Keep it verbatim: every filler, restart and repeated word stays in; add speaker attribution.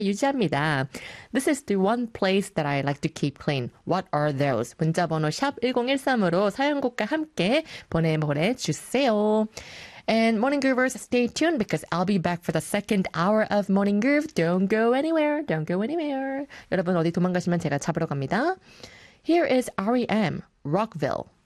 Speaker 1: 유지합니다. This is the one place that I like to keep clean. What are those? 문자번호 샵 일공일삼으로 사연곡과 함께 보내 보내주세요. And Morning Groovers, stay tuned because I'll be back for the second hour of Morning Groove. Don't go anywhere. Don't go anywhere. 여러분 어디 도망가시면 제가 잡으러 갑니다. Here is R E M, Rockville.